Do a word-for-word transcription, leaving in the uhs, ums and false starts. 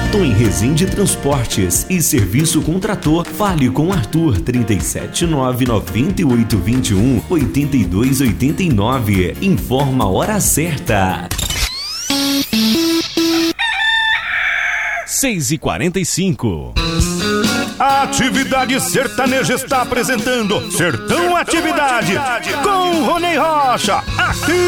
Atom em Resende Transportes e Serviço com Trator. Fale com Arthur trinta e sete nove noventa e oito vinte e um oitenta e dois oitenta e nove. Informa a hora certa. seis e quarenta e cinco. A Atividade Sertaneja está apresentando Sertão Atividade com Rony Rocha, aqui